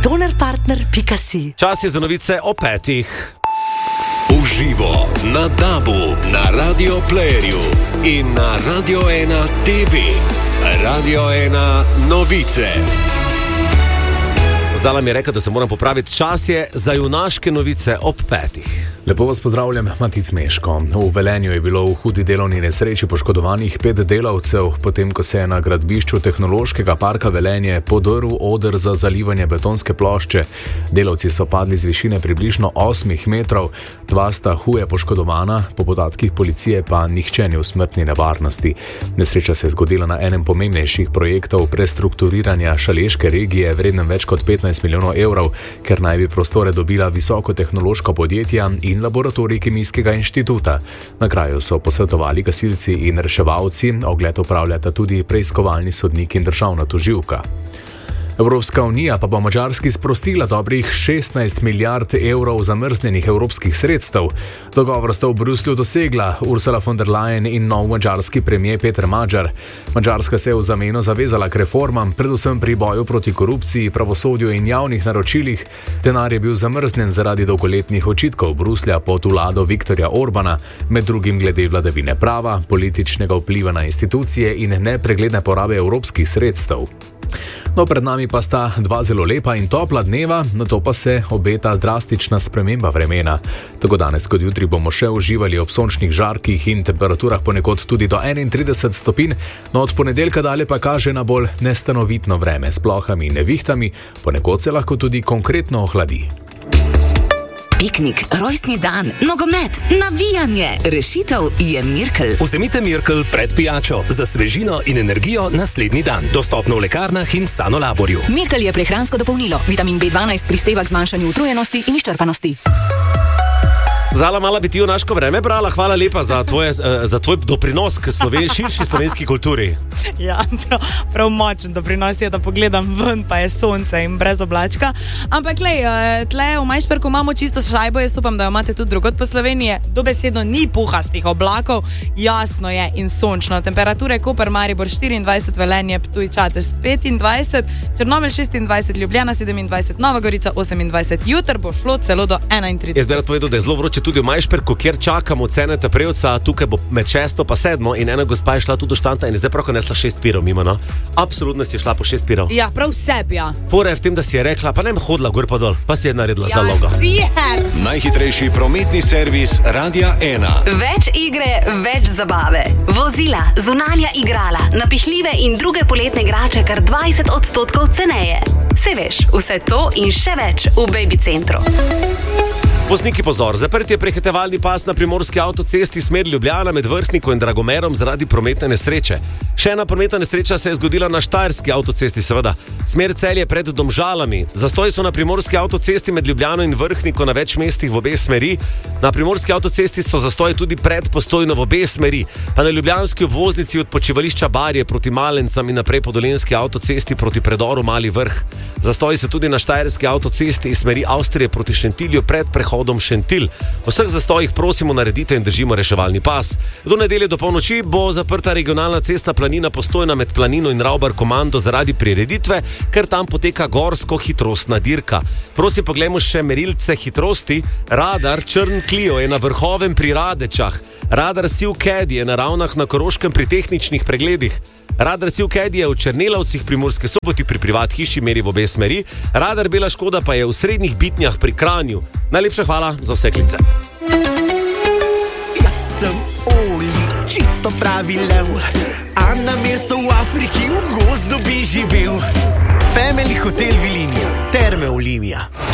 Stonerpartner.si. Čas je za novice o 5. Uživo na DAB-u, na Radio Playerju in na Radio 1 TV. Radio 1 novice. Zdala mi je rekel, da se moram popraviti. Čas je za junaške novice ob 5. Lepo vas pozdravljam, Matic Meško. V Velenju je bilo v hudi delovni nesreči poškodovanih 5 delavcev, potem ko se je na gradbišču Tehnološkega parka Velenje podrl oder za zalivanje betonske plošče. Delavci so padli z višine približno 8 metrov, 2 sta huje poškodovana, po podatkih policije pa nihče ni v smrtni nevarnosti. Nesreča se je zgodila na enem pomembnejših projektov prestrukturiranja šaleške regije, vrednem več kot 15 milijonov evrov, ker naj bi prostore dobila visokotehnološka podjetja in laboratorij Kemijskega inštituta. Na kraju so posvetovali gasilci in reševalci, ogled opravljata tudi preiskovalni sodnik in državna tožilka. Evropska unija pa bo Madžarski sprostila dobrih 16 milijard evrov zamrznjenih evropskih sredstev. Dogovor sta v Bruslju dosegla Ursula von der Leyen in nov madžarski premier Peter Magyar. Madžarska se je v zameno zavezala k reformam, predvsem pri boju proti korupciji, pravosodju in javnih naročilih. Denar je bil zamrznjen zaradi dolgoletnih očitkov Bruslja pod vlado Viktorja Orbana, med drugim glede vladavine prava, političnega vpliva na institucije in nepregledne porabe evropskih sredstev. No, pred nami pa sta 2 zelo lepa in topla dneva, nato pa se obeta drastična sprememba vremena. Tako danes kot jutri bomo še uživali ob sončnih žarkih in temperaturah ponekod tudi do 31 stopinj, no od ponedeljka dalje pa kaže na bolj nestanovitno vreme s plohami in nevihtami, ponekod se lahko tudi konkretno ohladi. Piknik, rojstni dan, nogomet, navijanje. Rešitev je Mirkel. Vzemite Mirkel pred pijačo za svežino in energijo naslednji dan. Dostopno v lekarnah in Sanolaborju. Mirkel je prehransko dopolnilo. Vitamin B12 prispeva k zmanjšanju utrujenosti in izčrpanosti. Zala, mala bi ti junaško vreme brala. Hvala lepa za tvoj doprinos k širši slovenski kulturi. Ja, prav močen doprinos je, da pogledam ven, pa je sonce in brez oblačka. Ampak tle v Majšperku imamo čisto šajbo, jaz upam, da jo imate tudi drugod po Sloveniji. Dobesedno ni puhastih oblakov, jasno je in sončno. Temperature Koper, Maribor 24, Velenje, Ptuj, Čatež 25, Črnomelj 26, Ljubljana 27, Nova Gorica 28, jutr bo šlo celo do 31. Jaz bi rad povedal, da je zelo vroče tudi v Majšperku, kjer čakamo Ceneta Prevca, tukaj bo med 6 pa 7 in ena gospa je šla tudi do štanta in je zdaj pravko nesla 6 pirov mimo, no? Absolutno si je šla po 6 pirov. Ja, prav sebi, ja. Fora je v tem, da si je rekla, pa ne bi hodila gor pa dol, pa si je naredila zalogo. Najhitrejši prometni servis Radia 1. Več igre, več zabave. Vozila, zunanja igrala, napihljive in druge poletne igrače kar 20% ceneje. Se veš, vse to in še več v Baby Centru. Vozniki pozor, zaprt je prehitevalni pas na primorski avtocesti smer Ljubljana med Vrhniko in Dragomerom zaradi prometne nesreče. Še ena prometna nesreča se je zgodila na štajerski avtocesti, seveda. Smer Celje pred Domžalami. Zastoji so na primorski avtocesti med Ljubljano in Vrhniko na več mestih v obe smeri. Na primorski avtocesti so zastoji tudi pred Postojno v obe smeri. Pa na ljubljanski obvoznici od počivališča Barje proti Malencam in naprej po dolenjski avtocesti proti predoru Mali Vrh. Zastoji so tudi na štajerski avtocesti iz smeri Avstrije proti Šentilju pred prehodom Šentilj. V vseh zastojih prosimo naredite in držimo reševalni pas. Do nedelje do polnoči bo zaprta regionalna cesta Planina Postojna med Planino in Ravbar Komando zaradi prireditve, ker tam poteka gorsko hitrostna dirka. Prosim, poglejmo še merilce hitrosti. Radar Črn Clio je na Vrhovem pri Radečah. Radar Siv Caddy je na Ravnah na Koroškem pri tehničnih pregledih. Radar Siv Caddy je v Černelavcih pri Murski Soboti pri privat hiši meri v obe smeri. Radar Bela Škoda pa je v Srednjih Bitnjah pri Kranju. Najlepša hvala za vse klice. Jaz sem Oli, čisto pravi lev, a na mesto v Afriki v gozdu bi živel. Family Hotel Vilinija, Terme Olimija.